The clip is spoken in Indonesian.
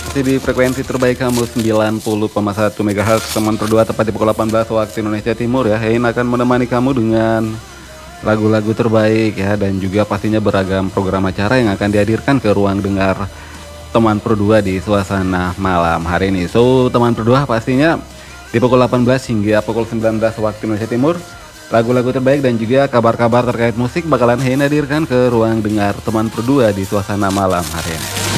Masih di frekuensi terbaik kamu 90,1 MHz teman berdua tepat di pukul 18 waktu Indonesia Timur ya. Hein akan menemani kamu dengan lagu-lagu terbaik ya, dan juga pastinya beragam program acara yang akan dihadirkan ke ruang dengar teman berdua di suasana malam hari ini. So teman berdua pastinya di pukul 18 hingga pukul 19 waktu Indonesia Timur, lagu-lagu terbaik dan juga kabar-kabar terkait musik bakalan Hein hadirkan ke ruang dengar teman berdua di suasana malam hari ini.